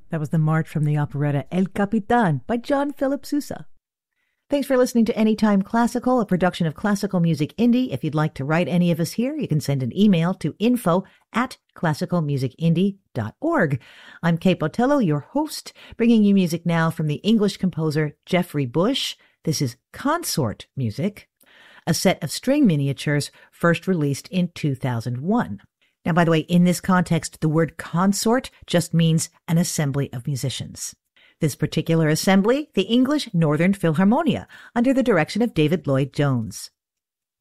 That was the march from the operetta El Capitan by John Philip Sousa. Thanks for listening to Anytime Classical, a production of Classical Music Indie. If you'd like to write any of us here, you can send an email to info@classicalmusicindie.org. I'm Kate Botello, your host, bringing you music now from the English composer Geoffrey Bush. This is Consort Music, a set of string miniatures first released in 2001. Now, by the way, in this context, the word consort just means an assembly of musicians. This particular assembly, the English Northern Philharmonia, under the direction of David Lloyd Jones.